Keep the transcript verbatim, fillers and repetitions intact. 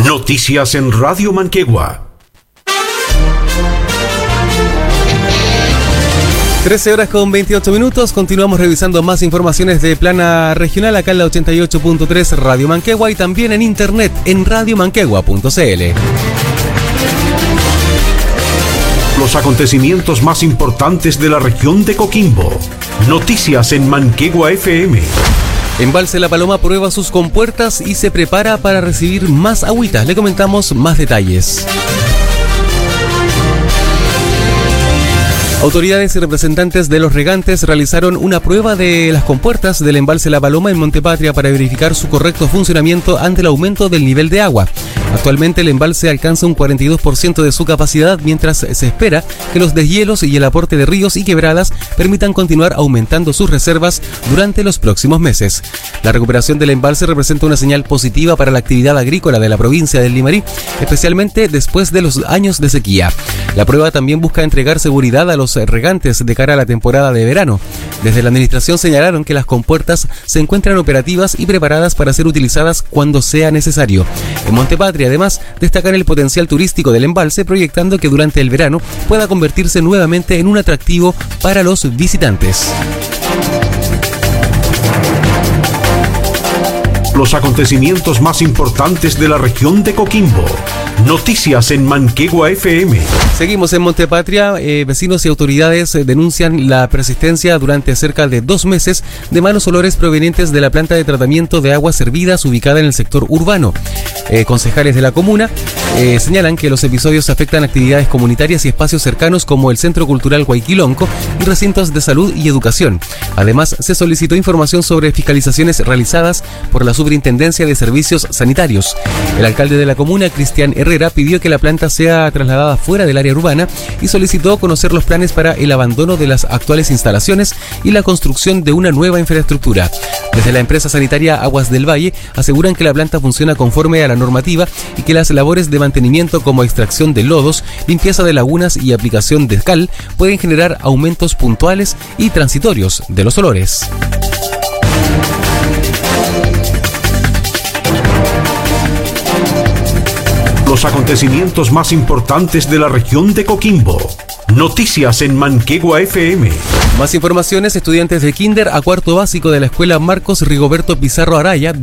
Noticias en Radio Manquegua. trece horas con veintiocho minutos, continuamos revisando más informaciones de plana regional acá en la ochenta y ocho punto tres Radio Manquegua y también en internet en radio manquegua punto c l. Los acontecimientos más importantes de la región de Coquimbo. Noticias en Manquegua F M. Embalse La Paloma prueba sus compuertas y se prepara para recibir más agüita. Le comentamos más detalles. Autoridades y representantes de los regantes realizaron una prueba de las compuertas del embalse La Paloma en Montepatria para verificar su correcto funcionamiento ante el aumento del nivel de agua. Actualmente el embalse alcanza un cuarenta y dos por ciento de su capacidad, mientras se espera que los deshielos y el aporte de ríos y quebradas permitan continuar aumentando sus reservas durante los próximos meses. La recuperación del embalse representa una señal positiva para la actividad agrícola de la provincia del Limarí, especialmente después de los años de sequía. La prueba también busca entregar seguridad a los regantes de cara a la temporada de verano. Desde la administración señalaron que las compuertas se encuentran operativas y preparadas para ser utilizadas cuando sea necesario. En Montepatria, además, destacan el potencial turístico del embalse, proyectando que durante el verano pueda convertirse nuevamente en un atractivo para los visitantes. Los acontecimientos más importantes de la región de Coquimbo. Noticias en Manquegua F M. Seguimos en Montepatria. Eh, vecinos y autoridades eh, denuncian la persistencia durante cerca de dos meses de malos olores provenientes de la planta de tratamiento de aguas servidas ubicada en el sector urbano. Eh, concejales de la comuna eh, señalan que los episodios afectan actividades comunitarias y espacios cercanos como el Centro Cultural Huayquilonco y recintos de salud y educación. Además, se solicitó información sobre fiscalizaciones realizadas por la Superintendencia de Servicios Sanitarios. El alcalde de la comuna, Cristian Herrera, pidió que la planta sea trasladada fuera del área urbana y solicitó conocer los planes para el abandono de las actuales instalaciones y la construcción de una nueva infraestructura. Desde la empresa sanitaria Aguas del Valle aseguran que la planta funciona conforme a la normativa y que las labores de mantenimiento como extracción de lodos, limpieza de lagunas y aplicación de cal pueden generar aumentos puntuales y transitorios de los olores. Los acontecimientos más importantes de la región de Coquimbo. Noticias en Manquegua F M. Más informaciones: estudiantes de kinder a cuarto básico de la escuela Marcos Rigoberto Pizarro Araya